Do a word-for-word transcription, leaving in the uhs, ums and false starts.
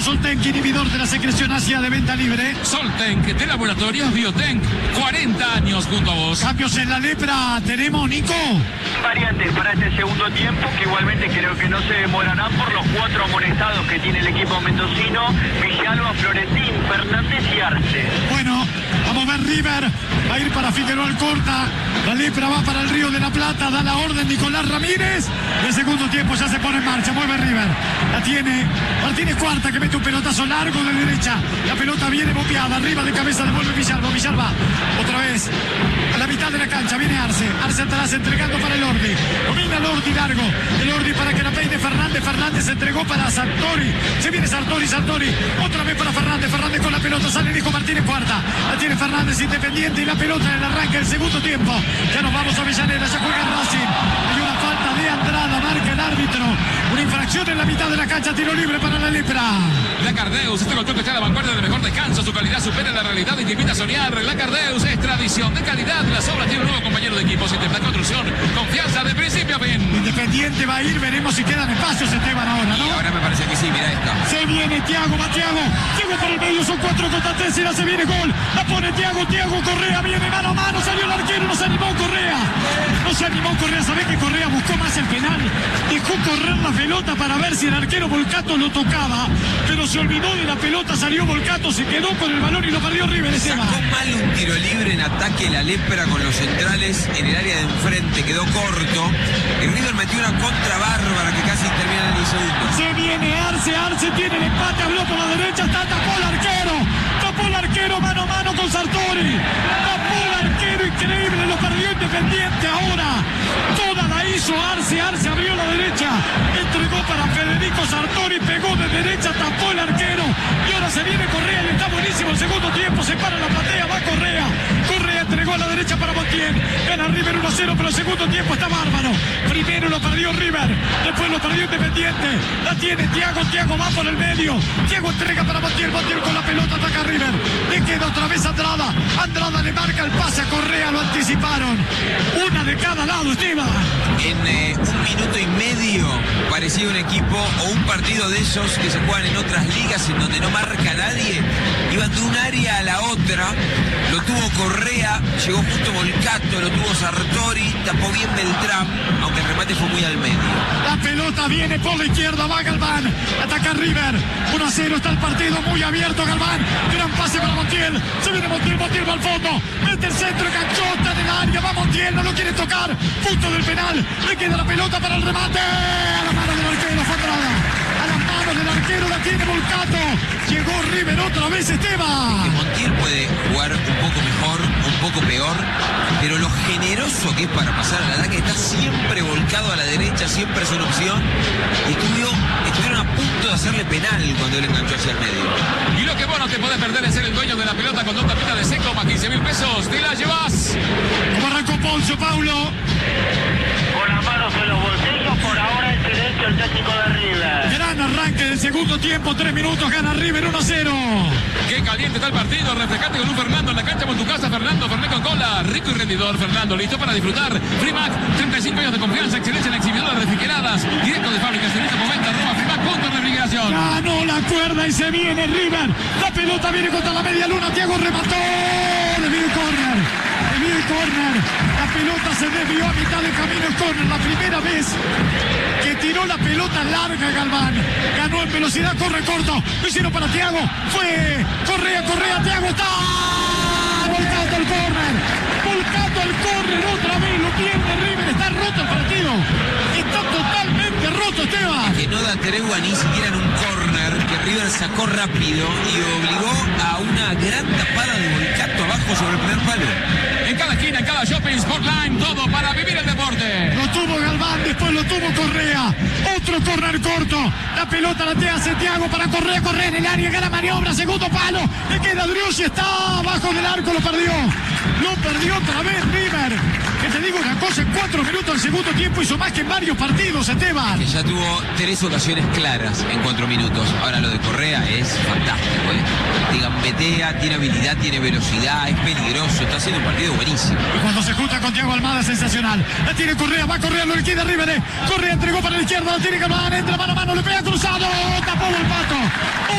con Soltenk, inhibidor de la secreción ácida de venta libre. Soltenk, de Laboratorios Biotenk, cuarenta años junto a vos. Cambios en la lepra, tenemos, Nico. Variantes para este segundo tiempo, que igualmente creo que no se demorarán por los cuatro amonestados que tiene el equipo mendocino: Villalba, Florentín, Fernández y Arce. Bueno, vamos a ver River, va a ir para Figueroa Alcorta, la lepra va para el Río de la Plata, da la orden Nicolás Ramírez, el segundo tiempo ya se pone en marcha, mueve River, la tiene Martínez Cuarta, que mete un pelotazo largo de derecha, la pelota viene bopeada, arriba de cabeza devuelve Villalba, Villalba, otra vez, a la mitad de la cancha, viene Arce, Arce atrás entregando para el Ordi, domina el Ordi largo, el Ordi para que la peine Fernández, Fernández entregó para Sartori, se viene Sartori, Sartori, otra vez para Fernández, Fernández con la pelota, sale Nico Martínez Cuarta, la tiene Fernández Independiente y la pelota en el arranque del segundo tiempo, ya nos vamos a Avellaneda, ya juega Racing, hay una falta de Andrada, marca el árbitro, una infracción en la mitad de la cancha, tiro libre para la lepra. Lacardeus, este colchón que está a la vanguardia del mejor descanso, su calidad supera la realidad y te invita a soñar. Lacardeus es tradición de calidad, las obras tiene un nuevo compañero de equipo, Sistema de Construcción, confianza de principio a fin. Independiente va a ir, veremos si quedan espacios Esteban ahora, ¿no? Y ahora me parece que sí, mira esta. Se viene Thiago, va Thiago, Thiago por el medio, son cuatro contra tres y la se viene gol, la pone Thiago, Thiago Correa, viene mano a mano, salió el arquero, no se animó Correa, no se animó Correa, sabés que Correa buscó más el penal, dejó correr la pelota para ver si el arquero Volcato lo tocaba, pero se olvidó de la pelota, salió Volcato, se quedó con el balón y lo perdió River. Sacó mal un tiro libre en ataque la lepra con los centrales en el área de enfrente, quedó corto, y River metió una contra bárbara que casi termina en el segundo. Se viene Arce, Arce tiene el empate, habló por la derecha, está, tapó el arquero, tapó el arquero mano a mano con Sartori, tapó el arquero, increíble, lo perdió Independiente ahora, toda la hizo Arce, Arce abrió la derecha, entregó para Federico Sartori, pegó de derecha, tapó el arquero, y ahora se viene Correa y está buenísimo el segundo tiempo, se para la platea, va Correa, Correa entregó a la derecha para Montiel, gana River uno a cero, pero el segundo tiempo está bárbaro, primero lo perdió River, después lo perdió Independiente, la tiene Thiago, Thiago va por el medio, Thiago entrega para Montiel, Montiel con la pelota, ataca a River, le queda otra vez Andrada, Andrada le marca el pase a Correa, lo anticiparon, una de cada lado, Esteban. En eh, un minuto y medio parecía un equipo o un partido de esos que se juegan en otras ligas en donde no marca nadie, iban de un área a la otra, lo tuvo Correa, llegó justo Volcato, lo tuvo Sartori, tapó bien Beltrán, aunque el remate fue muy al medio. La pelota viene por la izquierda, va Galván, ataca River, uno a cero está el partido, muy abierto Galván, gran pase para Montiel, se viene Montiel, Montiel va al fondo, mete el centro, canchota en el área, va Montiel, no lo quiere tocar, punto del penal, le queda la pelota para el remate, a la mano del arquero, fue Andrada, a las manos del arquero la tiene Volcato, llegó River otra vez Esteban. Que Montiel puede jugar un poco mejor, un poco peor, pero lo generoso que es para pasar al ataque, está siempre volcado a la derecha, siempre es una opción, y estuvo, estuvieron a punto de hacerle penal cuando él enganchó hacia el medio. Y lo que vos no te podés perder es ser el dueño de la pelota con dos tapitas de seco más quince mil pesos, te la llevas. Como arrancó Poncio, Paulo. Con las manos en los bolsillos, por ahora el silencio el técnico de River. Gran arranque del segundo tiempo, tres minutos, gana River uno a cero. Qué caliente está el partido, refrescate con un Fernando en la cancha con tu casa, Fernando, Fernet con cola, rico y rendidor, Fernando, listo para disfrutar. Frimac, treinta y cinco años de confianza, excelencia en exhibidoras refrigeradas, directo de fábricas en este momento, arroba Frimac, punto de refrigeración. Ganó la cuerda y se viene River, la pelota viene contra la media luna, Thiago remató, desvió el córner, desvió el córner, la pelota se desvió a mitad de camino el córner, la primera vez que tiró la pelota larga Galván, ganó en velocidad, corre corto, lo hicieron para Thiago, fue Correa, Correa, Thiago está volcando el córner, volcando el córner otra vez, lo pierde River, está roto el partido, está totalmente roto Esteban. Que no da tregua ni siquiera en un córner, que River sacó rápido y obligó a una gran tapada de Volcato abajo sobre el primer palo. En cada esquina, en cada shopping, Sportline, todo para vivir el deporte. Lo tuvo Galván, después lo tuvo Correa. Otro córner corto. La pelota la te hace Thiago para Correa, Correa en el área, gana maniobra, segundo palo. Le queda Driussi, está abajo del arco, lo perdió. Lo perdió otra vez River. Que te digo una cosa, en cuatro minutos del segundo tiempo hizo más que en varios partidos, Esteban. Que ya tuvo tres ocasiones claras en cuatro minutos. Ahora lo de Correa es fantástico, ¿eh? Te gambetea, tiene habilidad, tiene velocidad, es peligroso, está haciendo un partido buenísimo. Y cuando se junta con Thiago Almada, sensacional. La tiene Correa, va Correa, lo liquida River. eh. Correa entregó para la izquierda, la tiene Galván, entra mano a mano, le pega cruzado, tapó el pato.